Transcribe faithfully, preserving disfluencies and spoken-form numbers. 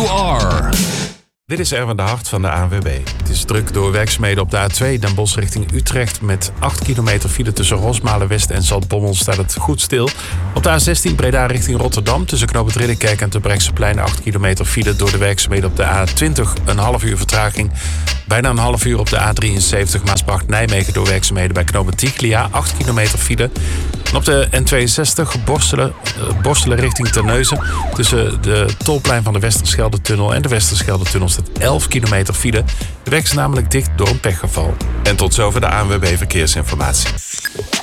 You Are. Dit is Erwin de Hart van de A N W B. Het is druk door werkzaamheden op de A twee Den Bosch richting Utrecht. Met acht kilometer file tussen Rosmalen West en Zaltbommel staat het goed stil. Op de A zestien Breda richting Rotterdam tussen Knoop het Ridderkerk en Terbrechtseplein acht kilometer file door de werkzaamheden op de A twintig. Een half uur vertraging. Bijna een half uur op de A drieënzeventig Maasbracht-Nijmegen door werkzaamheden bij Knoop het Tiglia. acht kilometer file. En op de N tweeënzestig Borstelen, uh, Borstelen richting Terneuzen. Tussen de tolplein van de Westerschelde-tunnel en de Westerschelde-tunnel staat elf kilometer file. De weg is namelijk dicht door een pechgeval. En tot zover de A N W B Verkeersinformatie.